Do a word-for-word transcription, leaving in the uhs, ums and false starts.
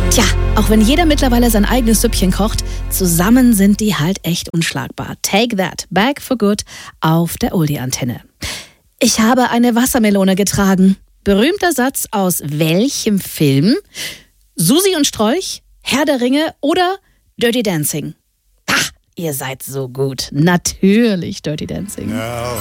Tja, auch wenn jeder mittlerweile sein eigenes Süppchen kocht, zusammen sind die halt echt unschlagbar. Take that, Back for Good auf der Oldie-Antenne. Ich habe eine Wassermelone getragen. Berühmter Satz aus welchem Film? Susi und Strolch, Herr der Ringe oder Dirty Dancing? Ach, ihr seid so gut. Natürlich Dirty Dancing. No.